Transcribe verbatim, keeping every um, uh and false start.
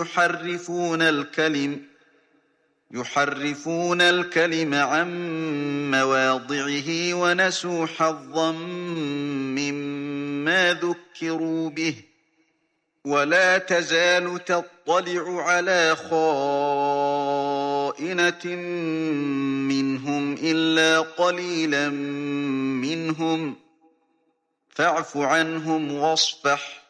يحرفون الكلم يحرفون الكلم عن مواضعه ونسوا حظا مما ذكروا به ولا تزال تطلع على خائنة منهم إلا قليلا منهم فاعف عنهم واصفح